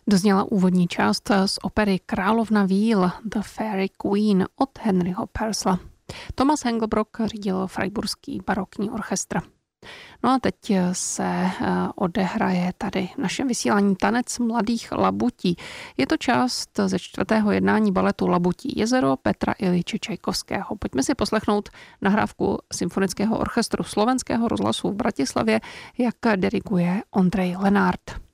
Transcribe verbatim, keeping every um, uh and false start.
Dozněla úvodní část z opery Královna víl The Fairy Queen od Henryho Purcella. Thomas Engelbrock řídil Freiburský barokní orchestr. No a teď se odehraje tady v našem vysílání Tanec mladých labutí. Je to část ze čtvrtého jednání baletu Labutí jezero Petra Iljiče Čajkovského. Pojďme si poslechnout nahrávku Symfonického orchestru Slovenského rozhlasu v Bratislavě, jak diriguje Ondrej Lenárd.